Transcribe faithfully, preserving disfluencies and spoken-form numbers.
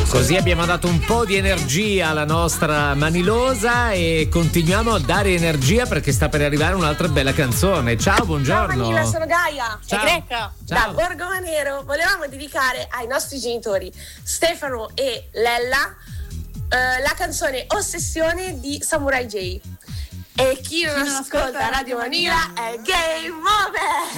Così abbiamo dato un po' di energia alla nostra Manilosa e continuiamo a dare energia perché sta per arrivare un'altra bella canzone. Ciao, buongiorno. Ciao Manila, sono Gaia. Ciao. E Greca. Ciao. Da Borgo Manero volevamo dedicare ai nostri genitori Stefano e Lella eh, la canzone Ossessione di Samurai J. E chi non, chi non ascolta, ascolta Radio Manila è Game Over.